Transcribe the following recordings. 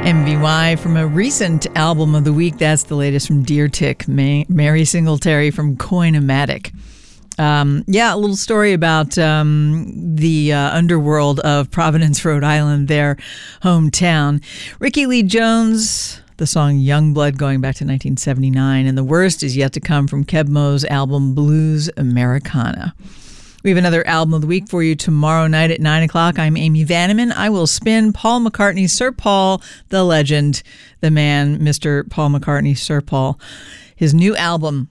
MVY from a recent album of the week. That's the latest from Deer Tick, Mary Singletary from Coinomatic. A little story about the underworld of Providence, Rhode Island, their hometown. Ricky Lee Jones, the song Youngblood going back to 1979, and the worst is yet to come from Keb Mo's album Blues Americana. We have another album of the week for you tomorrow night at 9 o'clock. I'm Amy Vanneman. I will spin Paul McCartney, Sir Paul, the legend, the man, Mr. Paul McCartney, Sir Paul. His new album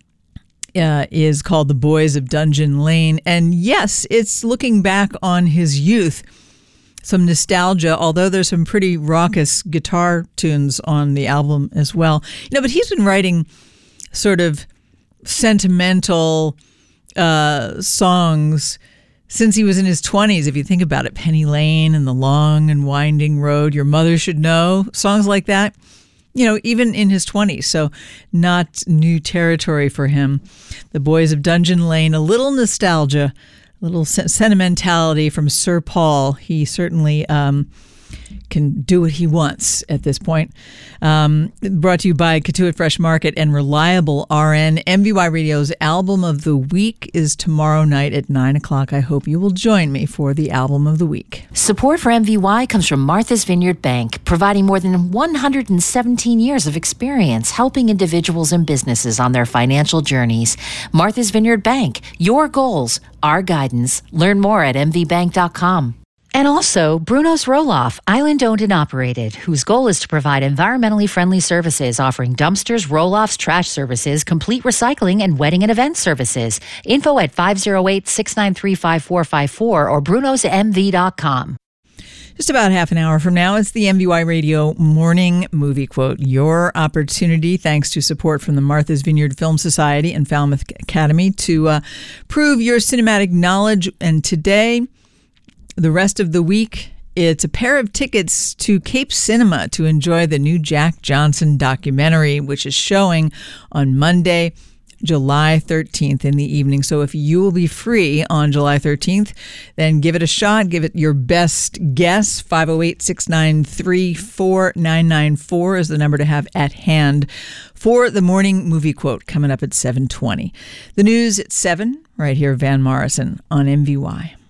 is called The Boys of Dungeon Lane. And yes, it's looking back on his youth. Some nostalgia, although there's some pretty raucous guitar tunes on the album as well. But he's been writing sort of sentimental songs since he was in his 20s. If you think about it, Penny Lane and The Long and Winding Road, Your Mother Should Know, songs like that, even in his 20s. So not new territory for him. The Boys of Dungeon Lane, a little nostalgia, a little sentimentality from Sir Paul. He certainly can do what he wants at this point. Brought to you by Katuitt Fresh Market and Reliable RN. MVY Radio's album of the week is tomorrow night at 9 o'clock. I hope you will join me for the album of the week. Support for MVY comes from Martha's Vineyard Bank, providing more than 117 years of experience helping individuals and businesses on their financial journeys. Martha's Vineyard Bank, your goals, our guidance. Learn more at mvbank.com. And also, Bruno's Roll-Off, island-owned and operated, whose goal is to provide environmentally friendly services, offering dumpsters, roll-offs, trash services, complete recycling, and wedding and event services. Info at 508-693-5454 or brunosmv.com. Just about half an hour from now, it's the MVY Radio Morning Movie Quote. Your opportunity, thanks to support from the Martha's Vineyard Film Society and Falmouth Academy, to prove your cinematic knowledge. And today, the rest of the week, it's a pair of tickets to Cape Cinema to enjoy the new Jack Johnson documentary, which is showing on Monday, July 13th in the evening. So if you will be free on July 13th, then give it a shot. Give it your best guess. 508-693-4994 is the number to have at hand for the Morning Movie Quote coming up at 7:20. The news at 7, right here, Van Morrison on MVY.